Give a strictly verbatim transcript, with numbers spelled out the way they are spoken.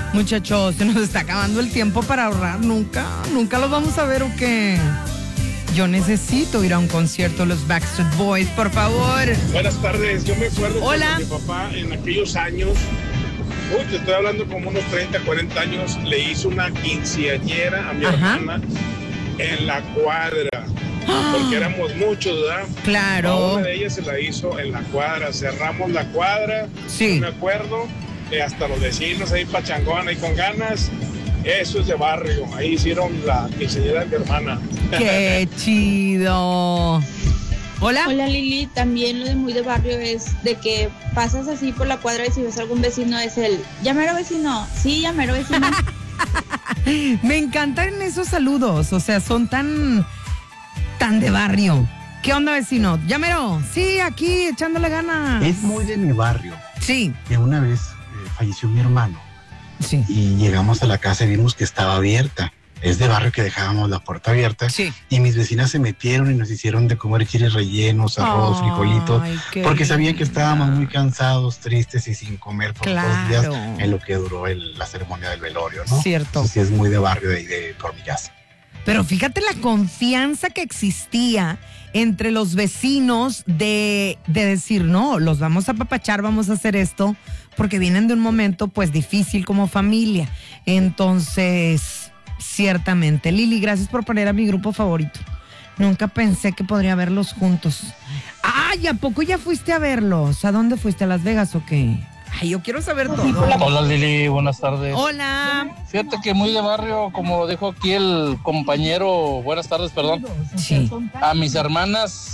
Muchachos, se nos está acabando el tiempo para ahorrar. Nunca, nunca los vamos a ver o qué. Yo necesito ir a un concierto de los Backstreet Boys, por favor. Buenas tardes, yo me acuerdo Hola. cuando mi papá en aquellos años, uy, te estoy hablando como unos treinta, cuarenta años, le hizo una quinceañera a mi Ajá. hermana en la cuadra, porque éramos muchos, ¿verdad? Claro. A una de ellas se la hizo en la cuadra, cerramos la cuadra, Sí. no me acuerdo, eh, hasta los vecinos ahí pachangón, ahí con ganas. Eso es de barrio, ahí hicieron la quinceañera de mi hermana. ¡Qué chido! Hola. Hola Lili, también lo de muy de barrio es de que pasas así por la cuadra y si ves a algún vecino es el llamero vecino, sí, llamero vecino. Me encantan esos saludos, o sea, son tan, tan de barrio. ¿Qué onda, vecino? Llamero, sí, aquí, echándole ganas. Es muy de mi barrio. Sí. Que una vez eh, falleció mi hermano. Sí. Y llegamos a la casa y vimos que estaba abierta. Es de barrio que dejábamos la puerta abierta. Sí. Y mis vecinas se metieron y nos hicieron de comer chiles rellenos, arroz, Ay, frijolitos. qué Porque sabían que linda. estábamos muy cansados, tristes y sin comer por Claro. dos días en lo que duró el- la ceremonia del velorio, ¿no? Cierto. Entonces, sí, es muy de barrio de ahí, de por mi casa. Pero fíjate la confianza que existía entre los vecinos de, de decir, no, los vamos a apapachar, vamos a hacer esto, porque vienen de un momento pues difícil como familia. Entonces, ciertamente. Lili, gracias por poner a mi grupo favorito. Nunca pensé que podría verlos juntos. Ay, ¿a poco ya fuiste a verlos? ¿A dónde fuiste? ¿A Las Vegas o qué? Ay, yo quiero saber todo. Hola Lili, buenas tardes. Hola. Fíjate que muy de barrio, como dijo aquí el compañero, buenas tardes, perdón. Sí. A mis hermanas